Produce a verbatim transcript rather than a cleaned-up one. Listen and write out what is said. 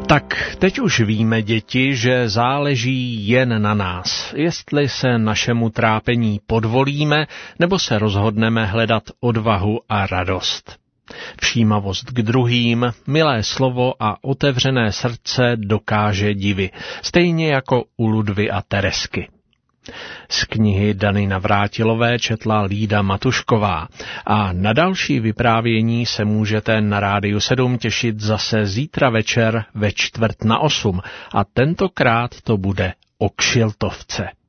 Tak teď už víme, děti, že záleží jen na nás, jestli se našemu trápení podvolíme, nebo se rozhodneme hledat odvahu a radost. Všímavost k druhým, milé slovo a otevřené srdce dokáže divy, stejně jako u Ludvy a Teresky. Z knihy Dany Navrátilové četla Lída Matušková a na další vyprávění se můžete na Rádiu sedm těšit zase zítra večer ve čtvrt na osm a tentokrát to bude o kšiltovce.